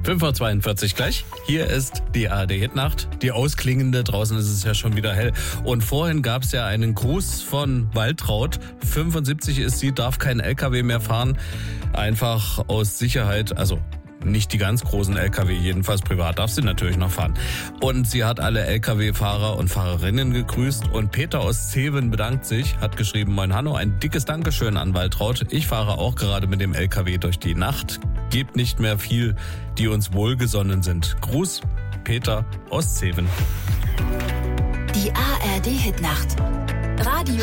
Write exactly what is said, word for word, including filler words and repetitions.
fünf Uhr zweiundvierzig gleich. Hier ist die A R D-Hitnacht. Die ausklingende, draußen ist es ja schon wieder hell. Und vorhin gab es ja einen Gruß von Waltraud. fünfundsiebzig ist sie, darf kein L K W mehr fahren. Einfach aus Sicherheit, also nicht die ganz großen L K W, jedenfalls privat darf sie natürlich noch fahren. Und sie hat alle L K W-Fahrer und Fahrerinnen gegrüßt. Und Peter aus Zeven bedankt sich, hat geschrieben: Moin Hanno, ein dickes Dankeschön an Waltraud. Ich fahre auch gerade mit dem L K W durch die Nacht. Gebt nicht mehr viel, die uns wohlgesonnen sind. Gruß, Peter aus Zeven. Die A R D-Hitnacht. Radio